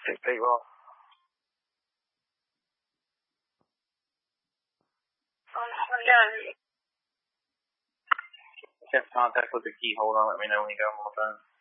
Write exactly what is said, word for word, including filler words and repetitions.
Hey, Pete Ross. Kept contact with the keyhole. Let me know when you got him on the phone.